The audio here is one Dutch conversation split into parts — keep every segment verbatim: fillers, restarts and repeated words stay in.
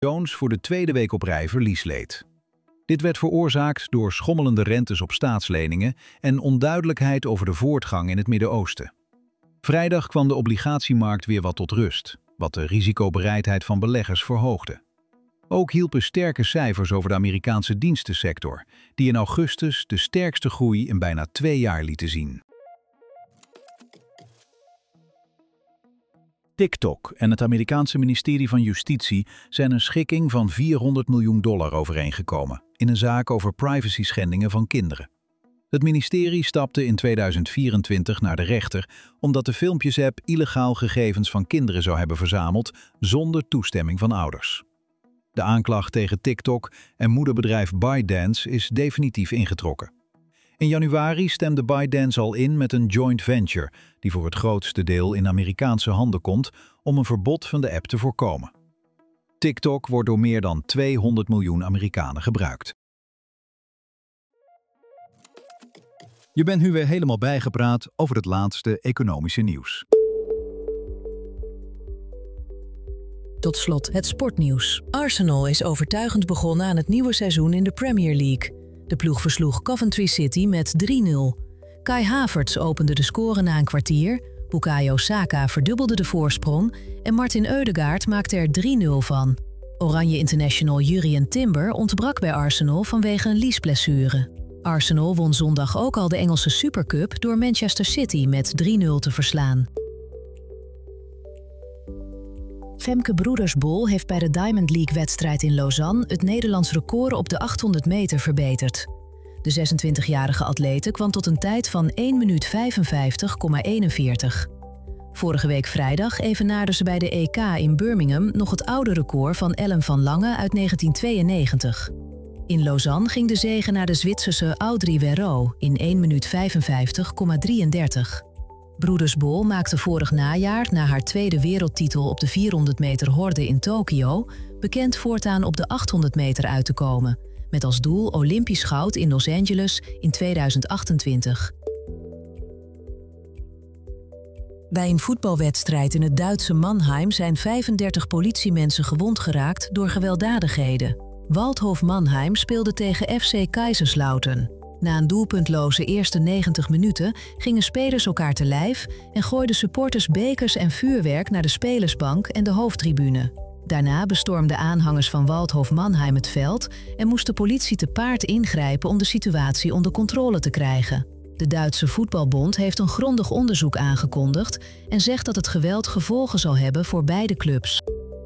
Jones voor de tweede week op rij verlies leed. Dit werd veroorzaakt door schommelende rentes op staatsleningen en onduidelijkheid over de voortgang in het Midden-Oosten. Vrijdag kwam de obligatiemarkt weer wat tot rust, wat de risicobereidheid van beleggers verhoogde. Ook hielpen sterke cijfers over de Amerikaanse dienstensector, die in augustus de sterkste groei in bijna twee jaar lieten zien. TikTok en het Amerikaanse ministerie van Justitie zijn een schikking van vierhonderd miljoen dollar overeengekomen in een zaak over privacy-schendingen van kinderen. Het ministerie stapte in tweeduizend vierentwintig naar de rechter omdat de filmpjesapp illegaal gegevens van kinderen zou hebben verzameld zonder toestemming van ouders. De aanklacht tegen TikTok en moederbedrijf ByteDance is definitief ingetrokken. In januari stemde ByteDance al in met een joint venture die voor het grootste deel in Amerikaanse handen komt om een verbod van de app te voorkomen. TikTok wordt door meer dan tweehonderd miljoen Amerikanen gebruikt. Je bent nu weer helemaal bijgepraat over het laatste economische nieuws. Tot slot het sportnieuws. Arsenal is overtuigend begonnen aan het nieuwe seizoen in de Premier League. De ploeg versloeg Coventry City met drie nul. Kai Havertz opende de score na een kwartier, Bukayo Saka verdubbelde de voorsprong en Martin Ødegaard maakte er drie nul van. Oranje international Jurrien Timber ontbrak bij Arsenal vanwege een liesblessure. Arsenal won zondag ook al de Engelse Supercup door Manchester City met drie nul te verslaan. Femke Broedersbol heeft bij de Diamond League-wedstrijd in Lausanne het Nederlands record op de achthonderd meter verbeterd. De zesentwintigjarige atlete kwam tot een tijd van één minuut vijfenvijftig komma eenenveertig. Vorige week vrijdag evenaarde ze bij de E K in Birmingham nog het oude record van Ellen van Lange uit negentien tweeënnegentig. In Lausanne ging de zege naar de Zwitserse Audrey Werro in één minuut vijfenvijftig komma drieëndertig. Broedersbol maakte vorig najaar na haar tweede wereldtitel op de vierhonderd meter horde in Tokio bekend voortaan op de achthonderd meter uit te komen, met als doel Olympisch goud in Los Angeles in tweeduizend achtentwintig. Bij een voetbalwedstrijd in het Duitse Mannheim zijn vijfendertig politiemensen gewond geraakt door gewelddadigheden. Waldhof Mannheim speelde tegen F C Kaiserslautern. Na een doelpuntloze eerste negentig minuten gingen spelers elkaar te lijf en gooiden supporters bekers en vuurwerk naar de spelersbank en de hoofdtribune. Daarna bestormden aanhangers van Waldhof Mannheim het veld en moest de politie te paard ingrijpen om de situatie onder controle te krijgen. De Duitse Voetbalbond heeft een grondig onderzoek aangekondigd en zegt dat het geweld gevolgen zal hebben voor beide clubs.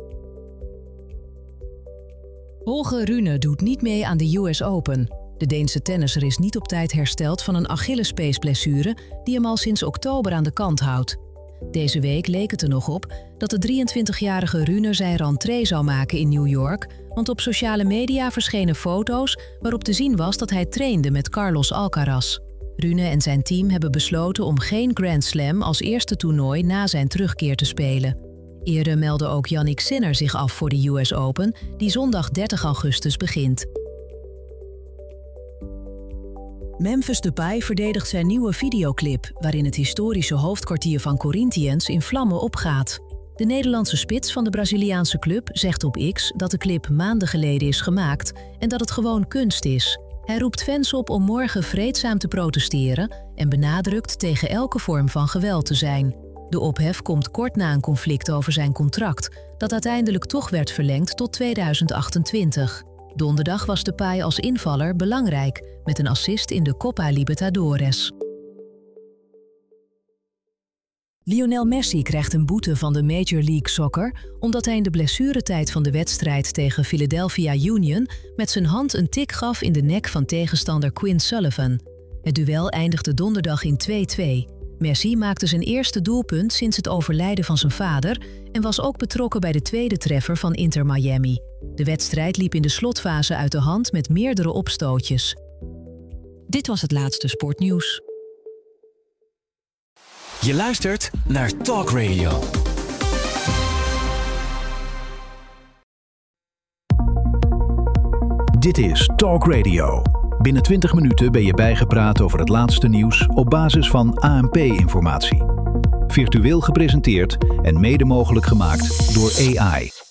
Holger Rune doet niet mee aan de U S Open. De Deense tennisser is niet op tijd hersteld van een Achillespeesblessure die hem al sinds oktober aan de kant houdt. Deze week leek het er nog op dat de drieëntwintigjarige Rune zijn rentree zou maken in New York, want op sociale media verschenen foto's waarop te zien was dat hij trainde met Carlos Alcaraz. Rune en zijn team hebben besloten om geen Grand Slam als eerste toernooi na zijn terugkeer te spelen. Eerder meldde ook Jannik Sinner zich af voor de U S Open, die zondag dertig augustus begint. Memphis Depay verdedigt zijn nieuwe videoclip, waarin het historische hoofdkwartier van Corinthians in vlammen opgaat. De Nederlandse spits van de Braziliaanse club zegt op X dat de clip maanden geleden is gemaakt en dat het gewoon kunst is. Hij roept fans op om morgen vreedzaam te protesteren en benadrukt tegen elke vorm van geweld te zijn. De ophef komt kort na een conflict over zijn contract, dat uiteindelijk toch werd verlengd tot tweeduizend achtentwintig. Donderdag was Depay als invaller belangrijk, met een assist in de Copa Libertadores. Lionel Messi krijgt een boete van de Major League Soccer omdat hij in de blessuretijd van de wedstrijd tegen Philadelphia Union met zijn hand een tik gaf in de nek van tegenstander Quinn Sullivan. Het duel eindigde donderdag in twee-twee. Messi maakte zijn eerste doelpunt sinds het overlijden van zijn vader en was ook betrokken bij de tweede treffer van Inter Miami. De wedstrijd liep in de slotfase uit de hand met meerdere opstootjes. Dit was het laatste sportnieuws. Je luistert naar Talk Radio. Dit is Talk Radio. Binnen twintig minuten ben je bijgepraat over het laatste nieuws op basis van A N P-informatie. Virtueel gepresenteerd en mede mogelijk gemaakt door A I.